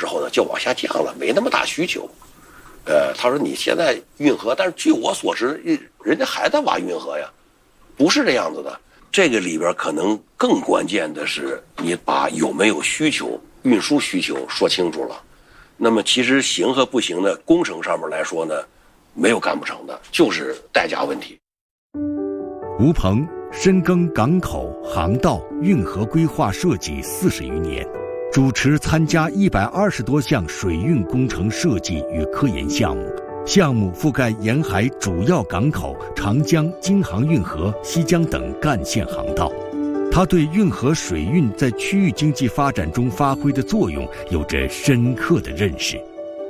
之后呢，就往下降了，没那么大需求。他说你现在运河，但是据我所知，人家还在挖运河呀，不是这样子的。这个里边可能更关键的是，你把有没有需求、运输需求说清楚了。那么其实行和不行的工程上面来说呢，没有干不成的，就是代价问题。 吴鹏深耕港口、航道、运河规划设计40余年，主持参加120多项水运工程设计与科研项目，项目覆盖沿海主要港口、长江、京杭运河、西江等干线航道。他对运河水运在区域经济发展中发挥的作用有着深刻的认识。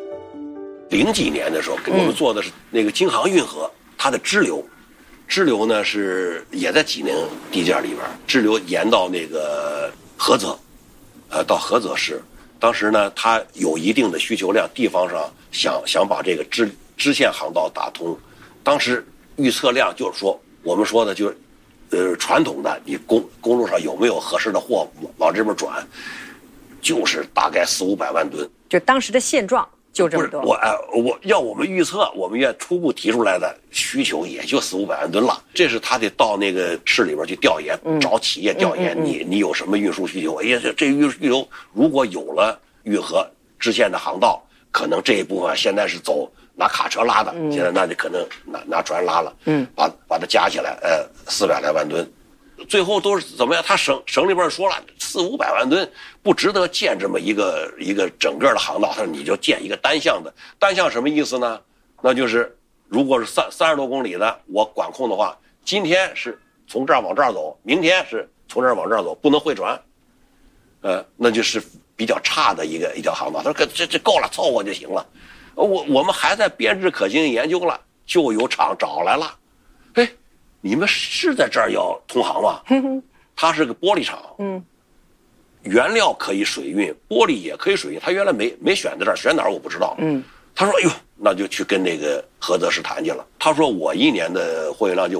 00几年的时候，我们做的是那个京杭运河，它的支流呢是也在济宁地界里边，支流沿到那个菏泽，到菏泽市。当时呢，它有一定的需求量，地方上想把这个支线航道打通。当时预测量就是说，我们说的就是，传统的你公路上有没有合适的货往这边转，就是大概400-500万吨。 就当时的现状就这么多。 我们预测，我们院初步提出来的需求也就400-500万吨了。这是他得到那个市里边去调研，找企业调研，你有什么运输需求？哎呀，这运输需求如果有了运河支线的航道，可能这一部分现在是拿卡车拉的，现在那就可能拿船拉了，把它加起来，400来万吨。最后都是怎么样？他省里边说了，400-500万吨不值得建这么一个整个的航道，他说你就建一个单向的。单向什么意思呢？那就是如果是30多公里的我管控的话，今天是从这儿往这儿走，明天是从这儿往这儿走，不能汇转。那就是比较差的一条航道。他说这够了，凑合就行了。我们还在编制可行研究了，就有厂找来了。哎，你们是在这儿要通航吗？它是个玻璃厂，原料可以水运，玻璃也可以水运。他原来没选在这儿，选哪儿我不知道。他说：“哎呦，那就去跟那个菏泽市谈去了。”他说：“我1年的货运量就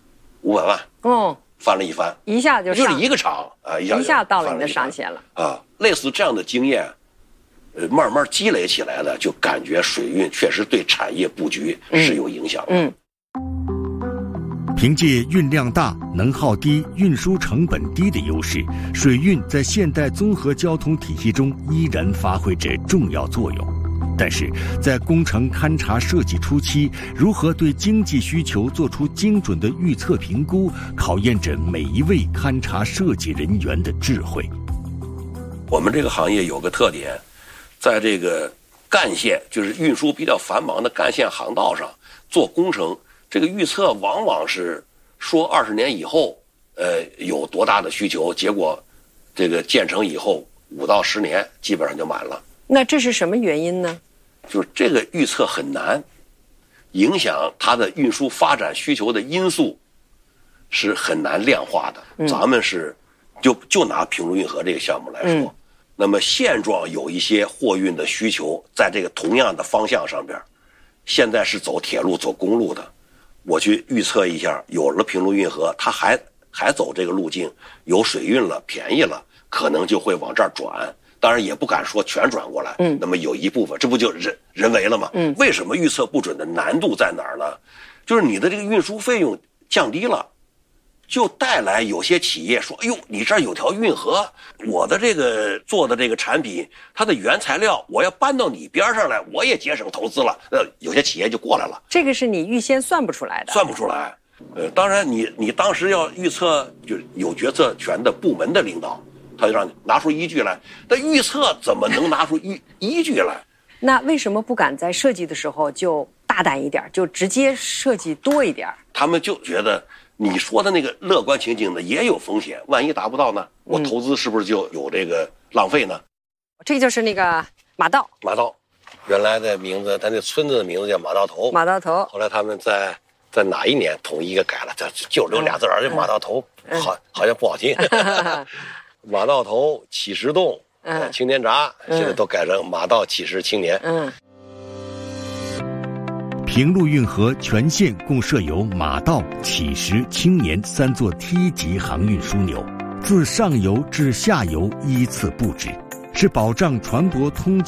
500万。”翻了一番， 一下就是一个厂啊，一下到了你的上限了啊。类似这样的经验，慢慢积累起来的，就感觉水运确实对产业布局是有影响的。 凭借运量大、能耗低、运输成本低的优势，水运在现代综合交通体系中依然发挥着重要作用。但是在工程勘察设计初期，如何对经济需求做出精准的预测评估，考验着每一位勘察设计人员的智慧。 我们这个行业有个特点，在这个干线，就是运输比较繁忙的干线航道上做工程，这个预测往往是说20年以后，有多大的需求，结果这个建成以后5到10年基本上就满了。 那这是什么原因呢？ 就是这个预测很难，影响它的运输发展需求的因素是很难量化的。咱们是就拿平陆运河这个项目来说，那么现状有一些货运的需求在这个同样的方向上边，现在是走铁路走公路的，我去预测一下，有了平陆运河，它还走这个路径，有水运了，便宜了，可能就会往这儿转。当然也不敢说全转过来，那么有一部分，这不就人为了吗？为什么预测不准的难度在哪儿呢？就是你的这个运输费用降低了，就带来有些企业说，哎呦，你这儿有条运河，我的这个做的这个产品，它的原材料我要搬到你边上来，我也节省投资了，有些企业就过来了。 这个是你预先算不出来的。 算不出来。当然你当时要预测，就是有决策权的部门的领导，他就让你拿出依据来，但预测怎么能拿出依据来？ 那为什么不敢在设计的时候就大胆一点，就直接设计多一点？ 他们就觉得你说的那个乐观情景呢也有风险，万一达不到呢，我投资是不是就有这个浪费呢？ 这就是那个马道， 原来的名字，他那村子的名字叫马道头。后来他们在哪一年统一改了，就留俩字儿，这马道头，好像不好听。马道头、启石洞、青年闸，现在都改成马道启石青年。 平陆运河全线共设有马道、启石、青年3座T 级航运枢纽，自上游至下游依次布置，是保障船舶通